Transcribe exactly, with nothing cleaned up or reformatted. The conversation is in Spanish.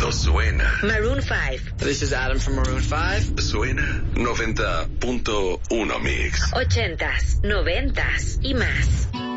cuando suena. Maroon five. This is Adam from Maroon five. Suena noventa punto uno Mix. Ochentas, noventas y más.